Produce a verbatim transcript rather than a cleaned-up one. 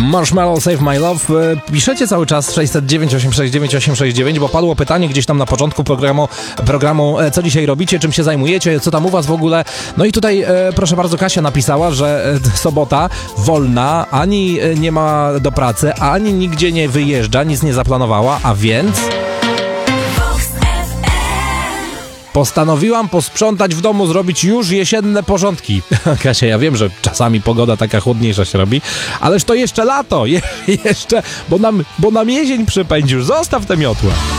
Marshmallow Save My Love. Piszecie cały czas sześćset dziewięć, osiemset sześćdziesiąt dziewięć, osiemset sześćdziesiąt dziewięć, bo padło pytanie gdzieś tam na początku programu, programu co dzisiaj robicie, czym się zajmujecie, co tam u was w ogóle. No i tutaj, e, proszę bardzo, Kasia napisała, że e, sobota wolna, ani e, nie ma do pracy, ani nigdzie nie wyjeżdża, nic nie zaplanowała, a więc... postanowiłam posprzątać w domu, zrobić już jesienne porządki. Kasia, ja wiem, że czasami pogoda taka chłodniejsza się robi, ależ to jeszcze lato, Je- jeszcze, bo nam, bo nam jesień przypędzisz. Zostaw te miotła.